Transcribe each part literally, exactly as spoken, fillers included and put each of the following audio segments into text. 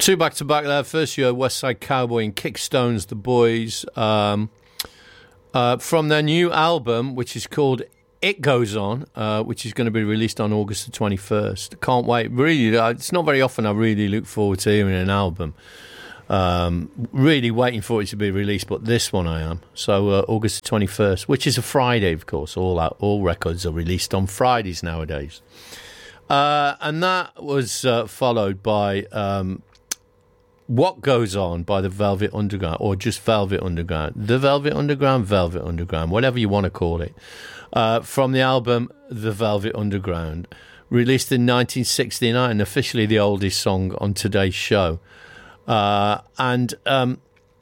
Two back-to-back there. First, you had West Side Cowboy and Kickstones, The Boys, um, uh, from their new album, which is called It Goes On, uh, which is going to be released on August the twenty-first. Can't wait. Really, it's not very often I really look forward to hearing an album. Um, really waiting for it to be released, but this one I am. So uh, August the twenty-first, which is a Friday, of course. All out, all records are released on Fridays nowadays. Uh, and that was uh, followed by um, What Goes On by the Velvet Underground, or just Velvet Underground. The Velvet Underground, Velvet Underground, whatever you want to call it. Uh, from the album The Velvet Underground, released in nineteen sixty-nine, officially the oldest song on today's show. Uh, and um,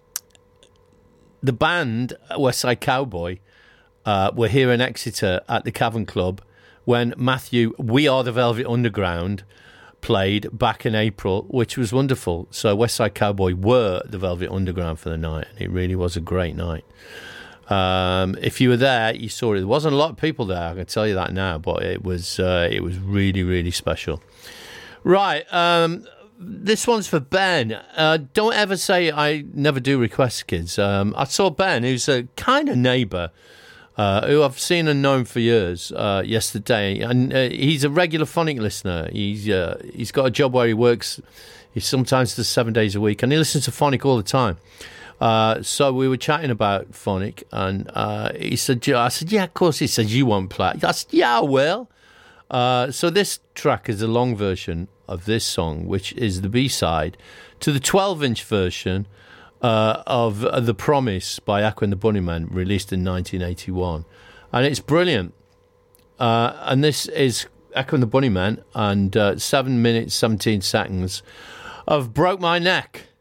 the band, West Side Cowboy, uh, were here in Exeter at the Cavern Club when Matthew, We Are the Velvet Underground, played back in April, which was wonderful. So West Side Cowboy were the Velvet Underground for the night, and it really was a great night. Um, if you were there, you saw it. There wasn't a lot of people there, I can tell you that now, but it was uh, it was really, really special. Right, um, this one's for Ben. Uh, don't ever say I never do requests, kids. Um, I saw Ben, who's a kind of neighbour, uh, who I've seen and known for years, uh, yesterday, and uh, he's a regular Phonic listener. He's uh, he's got a job where he works. He sometimes does seven days a week, and he listens to Phonic all the time. Uh, so we were chatting about Phonic, and uh, he said, I said, yeah, of course. He said, you won't play. I said, yeah, I will. Uh, so this track is a long version of this song, which is the B-side to the twelve-inch version uh, of uh, The Promise by Aqua and the Bunnymen, released in nineteen eighty-one. And it's brilliant. Uh, and this is Aqua and the Bunnymen, and uh, seven minutes, seventeen seconds of Broke My Neck.